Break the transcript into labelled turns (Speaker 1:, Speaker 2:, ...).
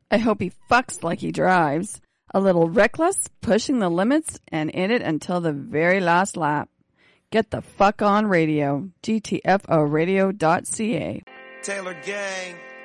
Speaker 1: I hope he fucks like he drives. A little reckless, pushing the limits, and in it until the very last lap. Get the fuck on radio. GTFOradio.ca.
Speaker 2: Taylor Gang.